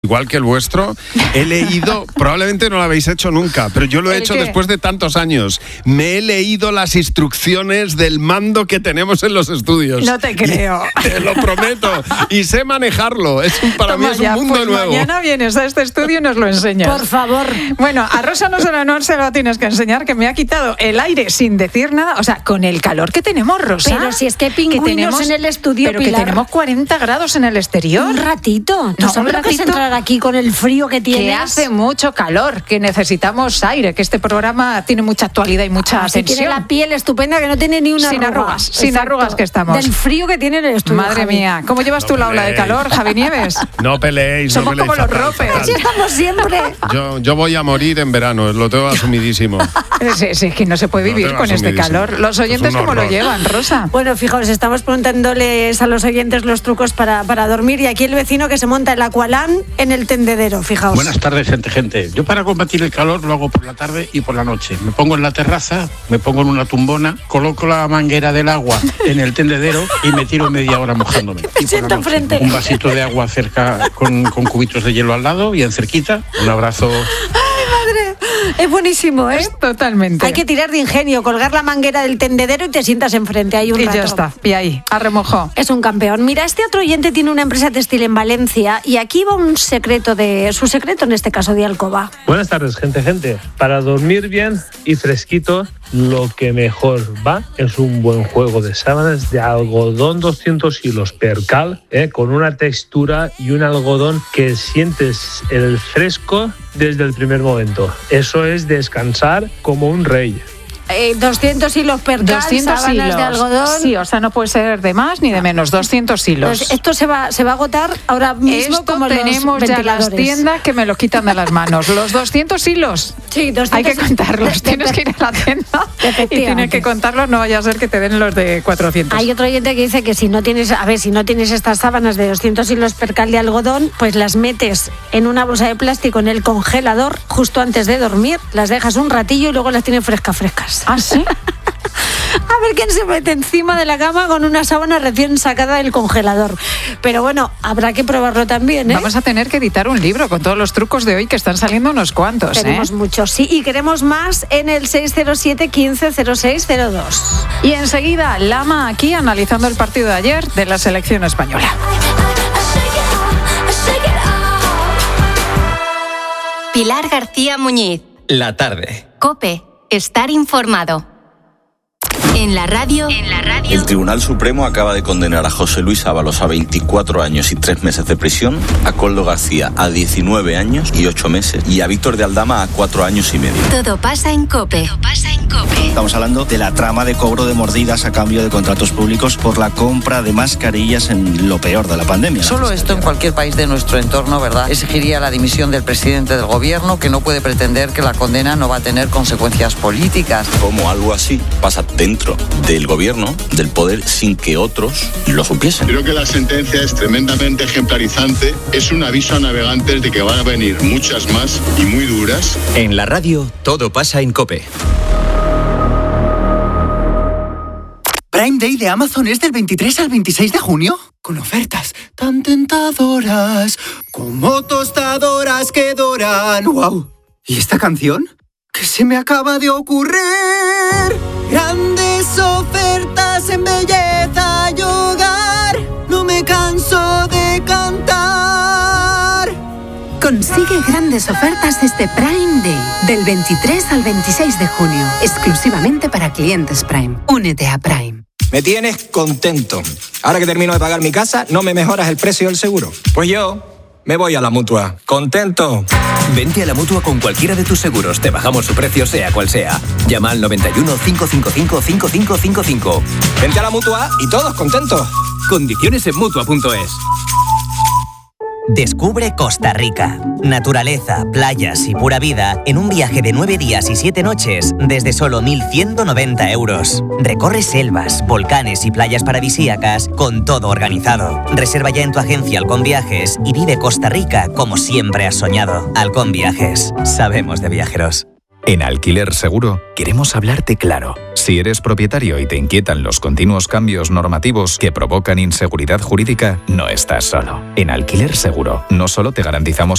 igual que el vuestro, he leído, probablemente no lo habéis hecho nunca, pero yo lo he hecho después de tantos años. Me he leído las instrucciones del mando que tenemos en los estudios. No te creo. Te lo prometo. Y sé manejarlo. Para mí es un mundo nuevo. Mañana vienes a este estudio y nos lo enseñas. Por favor. Bueno, a Rosa no se lo tienes que enseñar, que me ha quitado el aire sin decir nada. O sea, con el calor que tenemos, Rosa. Pero si es que hay pingüinos en el estudio, pero Pilar. Que tenemos 40 grados en el exterior. Un ratito. ¿Tú sabes lo que es entrar aquí con el frío que tienes? Que hace mucho calor, que necesitamos aire, que este programa tiene mucha actualidad y mucha tensión. Tiene la piel estupenda, que no tiene ni una arruga. Sin arrugas que estamos. Del frío que tiene en el estudio. Madre mía, ¿cómo llevas tú la ola de calor, Javi Nieves? No peleéis. Somos como los ropes. Así estamos siempre. Yo voy a morir en verano, lo tengo asumidísimo. Sí, es que no se puede vivir con este calor. Los oyentes, ¿cómo lo llevan, Rosa? Bueno, fijaos, estamos preguntándoles a los oyentes los trucos para dormir, y aquí el vecino que se monta el Aqualand en el tendedero, fijaos. Buenas tardes, gente. Yo para combatir el calor lo hago por la tarde y por la noche. Me pongo en la terraza, me pongo en una tumbona, coloco la manguera del agua en el tendedero y me tiro media hora mojándome. Me siento enfrente. Un vasito de agua cerca con cubitos de hielo al lado, bien cerquita. Un abrazo. ¡Ay, madre! Es buenísimo, ¿eh? Es totalmente. Hay que tirar de ingenio, colgar la manguera del tendedero y te sientas enfrente. Hay un rato. Y ya está. Y ahí, a remojo. Es un campeón. Mira, este otro oyente tiene una empresa textil en Valencia y aquí va su secreto en este caso de alcoba. Buenas tardes, gente. Para dormir bien y fresquito, lo que mejor va es un buen juego de sábanas de algodón 200 hilos percal, con una textura y un algodón que sientes el fresco desde el primer momento. Eso es descansar como un rey. 200 hilos percal, 200 sábanas hilos de algodón. Sí, o sea, no puede ser de más ni de menos, 200 hilos. Pues esto se va a agotar ahora mismo. Esto como tenemos los ya las ventiladores. tiendas que me lo quitan de las manos. Los 200 hilos. Sí, 200. Hay que contarlos. Tienes que ir a la tienda y tienes que contarlos, no vaya a ser que te den los de 400. Hay otro oyente que dice que si no tienes estas sábanas de 200 hilos percal de algodón, pues las metes en una bolsa de plástico en el congelador justo antes de dormir, las dejas un ratillo y luego las tienes frescas. ¿Ah, sí? A ver quién se mete encima de la cama con una sábana recién sacada del congelador. Pero bueno, habrá que probarlo también, ¿eh? Vamos a tener que editar un libro con todos los trucos de hoy, que están saliendo unos cuantos. Tenemos muchos, sí, y queremos más en el 607 15 0602. Y enseguida, Lama aquí analizando el partido de ayer de la selección española. Pilar García Muñiz. La tarde. COPE. Estar informado. En la radio. El Tribunal Supremo acaba de condenar a José Luis Ábalos a 24 años y 3 meses de prisión, a Koldo García a 19 años y 8 meses y a Víctor de Aldama a 4 años y medio. Todo pasa en COPE. Estamos hablando de la trama de cobro de mordidas a cambio de contratos públicos por la compra de mascarillas en lo peor de la pandemia. Solo esto en cualquier país de nuestro entorno, ¿verdad?, exigiría la dimisión del presidente del gobierno, que no puede pretender que la condena no va a tener consecuencias políticas. Como algo así pasa dentro del gobierno, del poder, sin que otros lo supiesen. Creo que la sentencia es tremendamente ejemplarizante. Es un aviso a navegantes de que van a venir muchas más y muy duras. En la radio, todo pasa en COPE. Prime Day de Amazon es del 23 al 26 de junio. Con ofertas tan tentadoras como tostadoras que doran. ¡Wow! ¿Y esta canción? ¿Qué se me acaba de ocurrir? Grandes ofertas en belleza y hogar. No me canso de cantar. Consigue grandes ofertas este Prime Day, del 23 al 26 de junio, exclusivamente para clientes Prime. Únete a Prime. Me tienes contento. Ahora que termino de pagar mi casa, ¿no me mejoras el precio del seguro? Pues yo me voy a la Mutua. ¡Contento! Vente a la Mutua con cualquiera de tus seguros. Te bajamos su precio, sea cual sea. Llama al 91 555 5555. Vente a la Mutua y todos contentos. Condiciones en Mutua.es. Descubre Costa Rica. Naturaleza, playas y pura vida en un viaje de 9 días y 7 noches desde solo 1.190 euros. Recorre selvas, volcanes y playas paradisíacas con todo organizado. Reserva ya en tu agencia Halcón Viajes y vive Costa Rica como siempre has soñado. Halcón Viajes. Sabemos de viajeros. En Alquiler Seguro queremos hablarte claro. Si eres propietario y te inquietan los continuos cambios normativos que provocan inseguridad jurídica, no estás solo. En Alquiler Seguro no solo te garantizamos